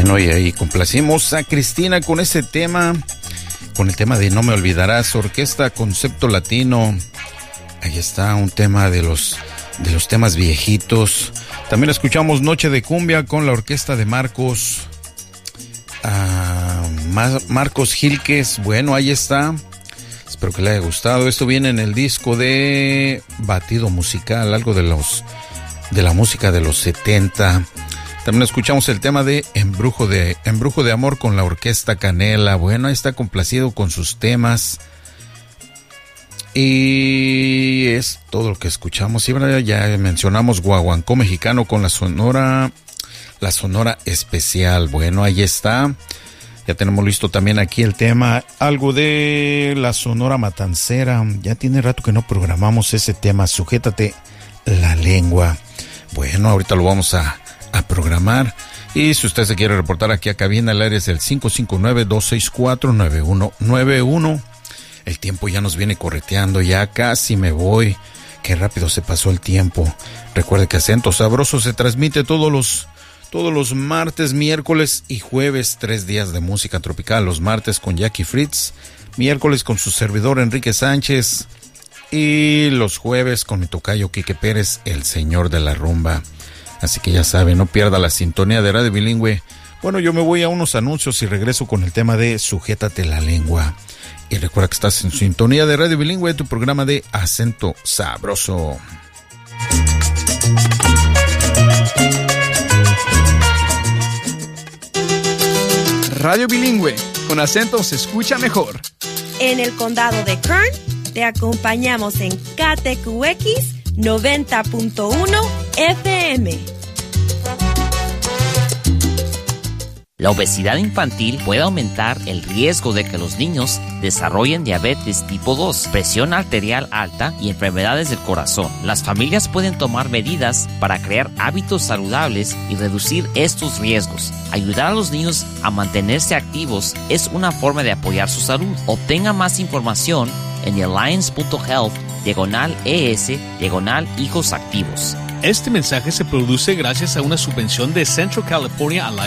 Bueno, y ahí complacimos a Cristina con ese tema, con el tema de No Me Olvidarás, Orquesta Concepto Latino. Ahí está un tema de los temas viejitos. También escuchamos Noche de Cumbia con la orquesta de Marcos Gilques. Bueno, ahí está. Espero que le haya gustado. Esto viene en el disco de Batido Musical, algo de la música de los 70. También escuchamos el tema de Embrujo de Amor con la Orquesta Canela. Bueno, ahí está complacido con sus temas. Y es todo lo que escuchamos. Y ahora ya mencionamos Guaguancó Mexicano con la Sonora Especial. Bueno, ahí está. Ya tenemos listo también aquí el tema, algo de la Sonora Matancera. Ya tiene rato que no programamos ese tema, Sujétate la Lengua. Bueno, ahorita lo vamos a programar. Y si usted se quiere reportar aquí a cabina, el área es el 559-264-9191. El tiempo ya nos viene correteando, ya casi me voy. Qué rápido se pasó el tiempo. Recuerde que Acento Sabroso se transmite todos los martes, miércoles y jueves, 3 días de música tropical. Los martes con Jackie Fritz, miércoles con su servidor Enrique Sánchez y los jueves con mi tocayo Quique Pérez, el señor de la rumba. Así que ya sabe, no pierda la sintonía de Radio Bilingüe. Bueno, yo me voy a unos anuncios y regreso con el tema de Sujétate la Lengua. Y recuerda que estás en sintonía de Radio Bilingüe, tu programa de Acento Sabroso. Radio Bilingüe, con acento se escucha mejor. En el condado de Kern, te acompañamos en KTQX 90.1 FM. La obesidad infantil puede aumentar el riesgo de que los niños desarrollen diabetes tipo 2, presión arterial alta y enfermedades del corazón. Las familias pueden tomar medidas para crear hábitos saludables y reducir estos riesgos. Ayudar a los niños a mantenerse activos es una forma de apoyar su salud. Obtenga más información en alliance.health/ES/hijos activos. Este mensaje se produce gracias a una subvención de Central California Alliance